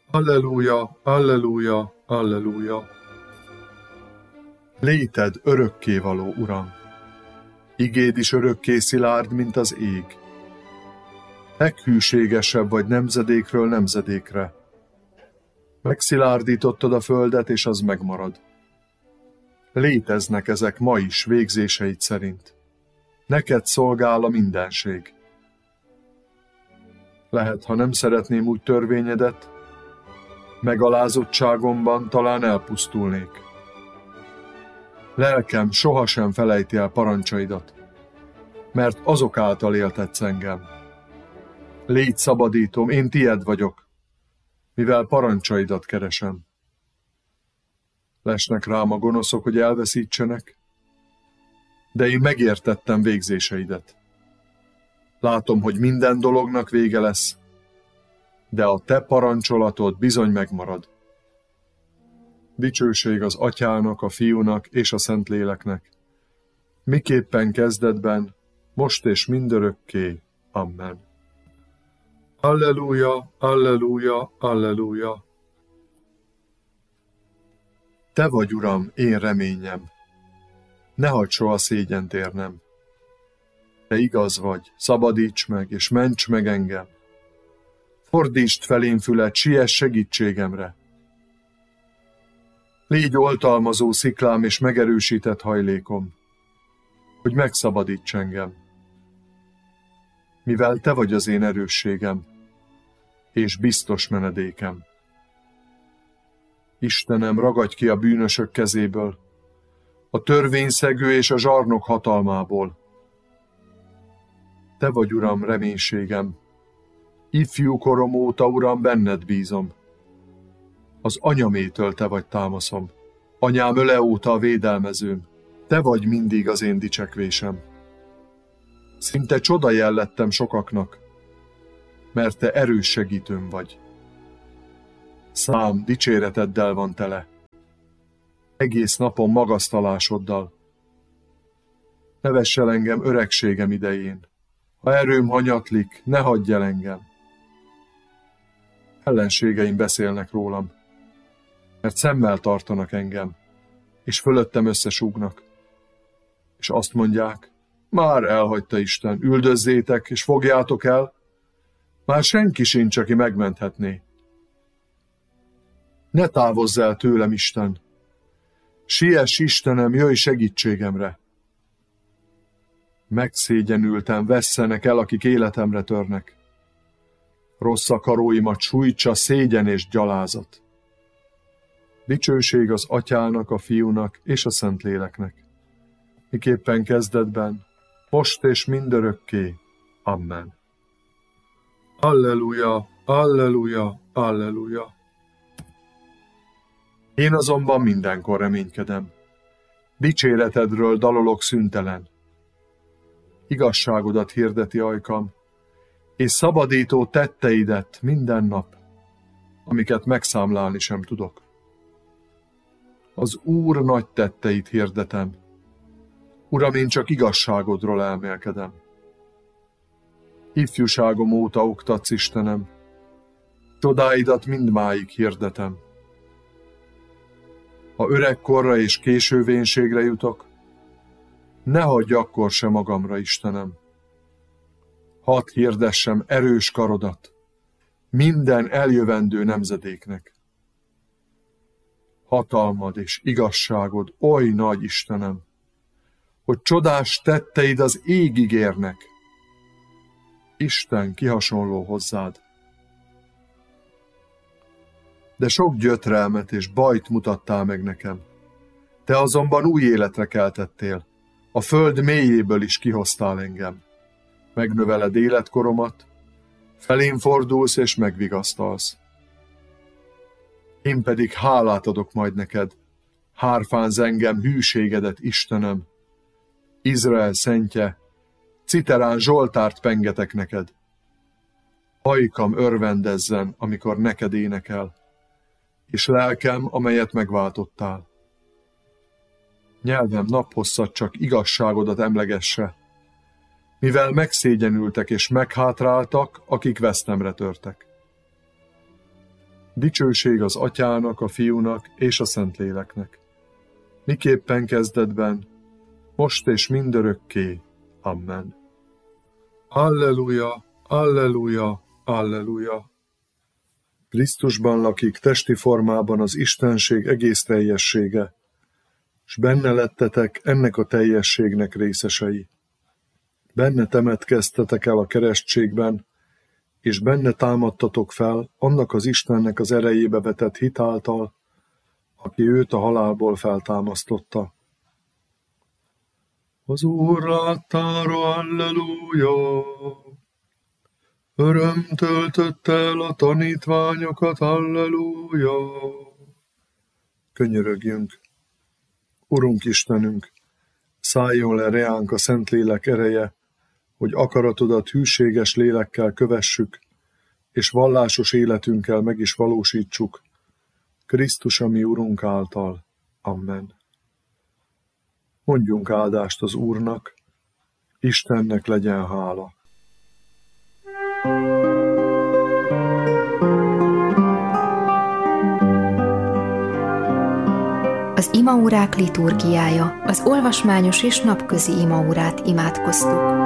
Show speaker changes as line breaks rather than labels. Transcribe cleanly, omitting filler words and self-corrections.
Alleluja, alleluja, alleluja. Léted örökkévaló, Uram. Igéd is örökké szilárd, mint az ég. Leghűségesebb vagy nemzedékről nemzedékre. Megszilárdítottad a földet, és az megmarad. Léteznek ezek ma is végzéseid szerint. Neked szolgál a mindenség. Lehet, ha nem szeretném úgy törvényedet, megalázottságomban talán elpusztulnék. Lelkem sohasem felejti el parancsaidat, mert azok által éltetsz engem. Légy szabadítom, én tied vagyok, mivel parancsaidat keresem. Lesnek rám a gonoszok, hogy elveszítsenek, de én megértettem végzéseidet. Látom, hogy minden dolognak vége lesz, de a te parancsolatod bizony megmarad. Dicsőség az Atyának, a Fiúnak és a Szentléleknek, miképpen kezdetben, most és mindörökké. Amen. Alleluja, alleluja, alleluja. Te vagy, Uram, én reményem. Ne hagyd soha szégyent érnem. Te igaz vagy, szabadíts meg, és ments meg engem. Fordítsd felém fület, siess segítségemre. Légy oltalmazó sziklám és megerősített hajlékom, hogy megszabadíts engem. Mivel te vagy az én erősségem, és biztos menedékem. Istenem, ragadj ki a bűnösök kezéből, a törvényszegő és a zsarnok hatalmából. Te vagy, Uram, reménységem. Ifjú korom óta, Uram, benned bízom. Az anyamétől te vagy támaszom. Anyám öle óta a védelmezőm. Te vagy mindig az én dicsekvésem. Szinte csodajel lettem sokaknak, mert te erős segítőm vagy. Szám dicséreteddel van tele. Egész napon magasztalásoddal. Ne vess el engem öregségem idején. Ha erőm hanyatlik, ne hagyj el engem. Ellenségeim beszélnek rólam, mert szemmel tartanak engem, és fölöttem összesúgnak. És azt mondják, már elhagyta Isten, üldözzétek, és fogjátok el, már senki sincs, aki megmenthetné. Ne távozz el tőlem, Isten! Siess, Istenem, jöjj segítségemre! Megszégyenültem, vesszenek el, akik életemre törnek. Rossz akaróimat sújtsa szégyen és gyalázat. Dicsőség az Atyának, a Fiúnak és a Szentléleknek, miképpen kezdetben, most és mindörökké. Amen. Alleluja, alleluja, alleluja. Én azonban mindenkor reménykedem. Dicséretedről dalolok szüntelen. Igazságodat hirdeti ajkam, és szabadító tetteidet minden nap, amiket megszámlálni sem tudok. Az Úr nagy tetteit hirdetem. Uram, én csak igazságodról elmélkedem. Ifjúságom óta oktatsz, Istenem, csodáidat mindmáig hirdetem. Ha öregkorra és késővénségre jutok, ne hagyj akkor se magamra, Istenem. Hadd hirdessem erős karodat minden eljövendő nemzedéknek. Hatalmad és igazságod oly nagy, Istenem, hogy csodás tetteid az égig érnek. Isten kihasonló hozzád. De sok gyötrelmet és bajt mutattál meg nekem. Te azonban új életre keltettél. A föld mélyéből is kihoztál engem. Megnöveled életkoromat, felém fordulsz és megvigasztalsz. Én pedig hálát adok majd neked, hárfánz engem hűségedet, Istenem. Izrael szentje, citerán zsoltárt pengetek neked. Ajkam örvendezzen, amikor neked énekel, és lelkem, amelyet megváltottál. Nyelvem naphosszat csak igazságodat emlegesse, mivel megszégyenültek és meghátráltak, akik vesztemre törtek. Dicsőség az Atyának, a Fiúnak és a Szentléleknek. Miképpen kezdetben, most és mindörökké. Amen. Alleluja, alleluja, alleluja. Krisztusban lakik testi formában az Istenség egész teljessége, s benne lettetek ennek a teljességnek részesei. Benne temetkeztetek el a keresztségben, és benne támadtatok fel annak az Istennek az erejébe vetett hit által, aki őt a halálból feltámasztotta. Az Úr láttára, alleluja! Öröm töltötte el a tanítványokat, alleluja! Könyörögjünk! Urunk Istenünk, szálljon le reánk a Szentlélek ereje, hogy akaratodat hűséges lélekkel kövessük, és vallásos életünkkel meg is valósítsuk, Krisztus, a mi Urunk által. Amen. Mondjunk áldást az Úrnak, Istennek legyen hála.
Az imaórák liturgiája, az olvasmányos és napközi imaórát imádkoztuk.